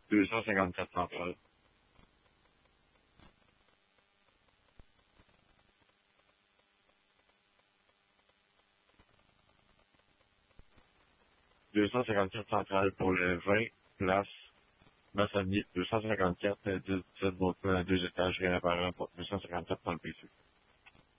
254 centrales. 254 centrales pour le 20 places. Massonnier, 254, 17 d'autres 2 étages réapparents pour 254 dans le PC.